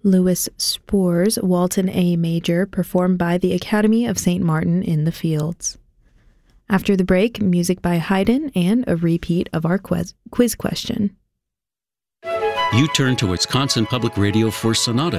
Louis Spohr's Walton A Major, performed by the Academy of St. Martin in the Fields. After the break, music by Haydn and a repeat of our quiz question. You turn to Wisconsin Public Radio for Sonata